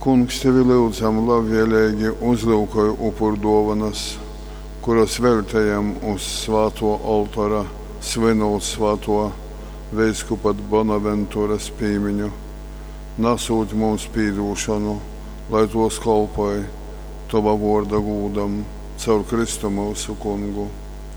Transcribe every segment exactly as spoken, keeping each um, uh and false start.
Kungs, tevi lūdzam labvēlīgi uzlūkoju upur dovanas, kuras veltējam uz svāto altāra, svinot svāto veidskupa Bonaventūras pīmiņu. Nasūt mums pīdūšanu, lai tos kalpoja tava vorda gūdam, caur Kristu mūsu kungu.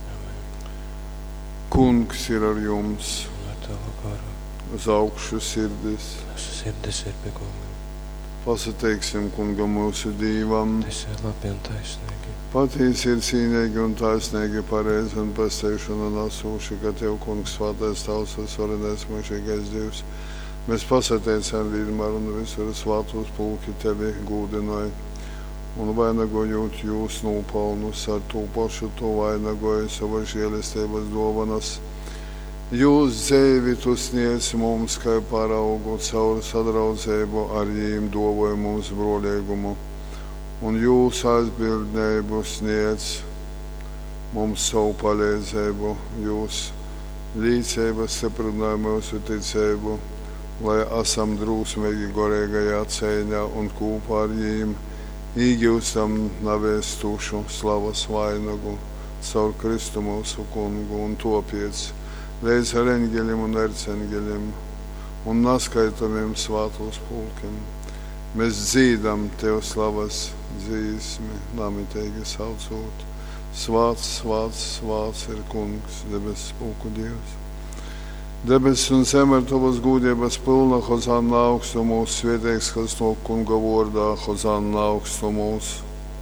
Kungs ir ar jums, uz augšu sirdis. Sirdis ir pie kunga. Pasateiksim kungam mūsu dīvam. Tas ir labi un taisnīgi. Patīsi ir cīnīgi un taisnīgi, pareizi un pasteikšana nasūši, ka tev, kungs, svētais tavs, varenais mūžīgais Dievs. Mēs pasateicam vienmēr un visur svētos pulki tevi gūdināja. Un vainagojot jūs nopelnus ar to pašu, to vainagoja sava žēlistības dovanas. Jūs dzēvi tu sniedz mums, kā paraugu caur sadraudzību ar jīm dovoja mums brolīgumu. Un jūs aizbildnību sniedz mums savu palīdzību. Jūs līdzība stiprināja mūsu ticību, lai esam drūsmīgi gorīgajā cēņā un kopā ar jīm īgūstam navēstūšu slavas vainagu caur Kristu mūsu kungu un topiec līdz ar eņģeļiem un erceņģeļiem un naskaitamiem svātos pulkiem. Mēs dzīdam tev slavas dzīsmi, namitīgi saucot. Svāts, svāts, svāts ir kungs, debesis pulku Dievs. Debesis un zeme ir tavas gūdības pilna, hozanna augstu mūsu, svētīgs, kas no kunga vordā, hozanna augstu mūsu.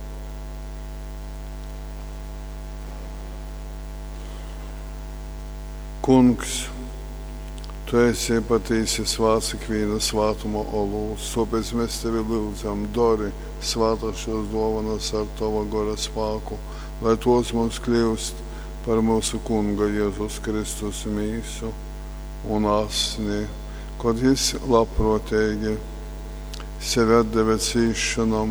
Kungs, tu esi patīsi svāts ikviena svātuma olūs, tāpēc mēs tevi lūdzam, dori svāta šos dovanas ar tava gora spāku, lai tos mums kļūst par mūsu kunga Jēzus Kristus mīsu un asni, kad jis labprotīgi sevi atdeve cīšanam,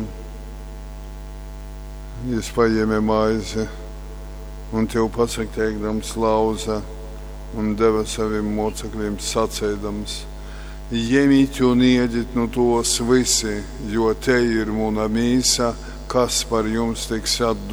jis paņēma maizi un tev pasakteikdams lauza un deva saviem mocekļiem sacēdams: Ņemiet un ēdiet no tos visi, jo te ir mana mīsa, kas par jums tiks atdota.